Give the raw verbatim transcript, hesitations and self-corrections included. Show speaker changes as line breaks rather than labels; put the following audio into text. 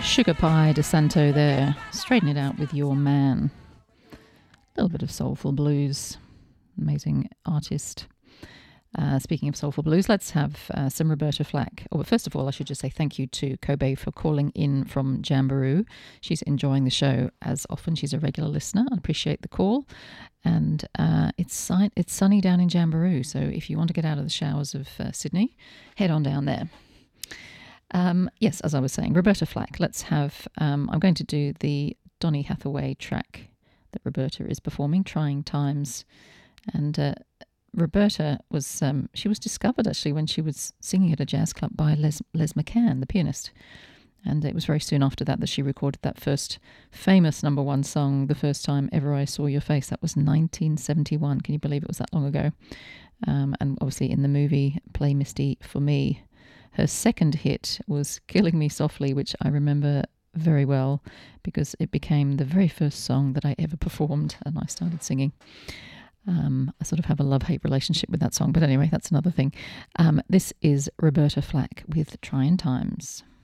Sugar Pie DeSanto there. Straighten it out with your man. A little bit of soulful blues. Amazing artist. Uh, speaking of soulful blues, let's have uh, some Roberta Flack. Oh, but first of all, I should just say thank you to Kobe for calling in from Jamboree. She's enjoying the show as often. She's a regular listener. I appreciate the call. And uh, it's, si- it's sunny down in Jamboree, so if you want to get out of the showers of uh, Sydney, head on down there. Um, yes, as I was saying, Roberta Flack. Let's have, um, I'm going to do the Donny Hathaway track that Roberta is performing, Trying Times. And uh, Roberta was, um, she was discovered actually when she was singing at a jazz club by Les, Les McCann, the pianist. And it was very soon after that that she recorded that first famous number one song, The First Time Ever I Saw Your Face. That was nineteen seventy-one. Can you believe it was that long ago? Um, and obviously in the movie Play Misty for Me. Her second hit was Killing Me Softly, which I remember very well because it became the very first song that I ever performed and I started singing. Um, I sort of have a love-hate relationship with that song, but anyway, that's another thing. Um, this is Roberta Flack with Trying Times.